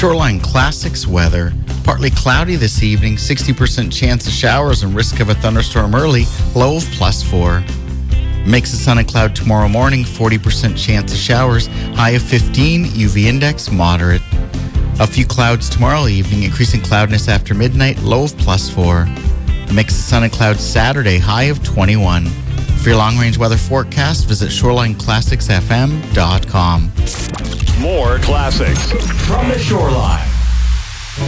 Shoreline Classics weather. Partly cloudy this evening, 60% chance of showers and risk of a thunderstorm early, low of +4. Mix of sun and cloud tomorrow morning, 40% chance of showers, high of 15, UV index moderate. A few clouds tomorrow evening, increasing cloudiness after midnight, low of +4. Mix of sun and clouds Saturday, high of 21. For your long-range weather forecast, visit ShorelineClassicsFM.com. More classics from the Shoreline.